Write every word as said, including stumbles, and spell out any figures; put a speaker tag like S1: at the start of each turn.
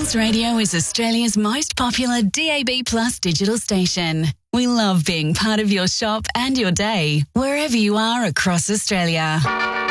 S1: Pulse Radio is Australia's most popular D A B Plus digital station. We love being part of your shop and your day, wherever you are across Australia.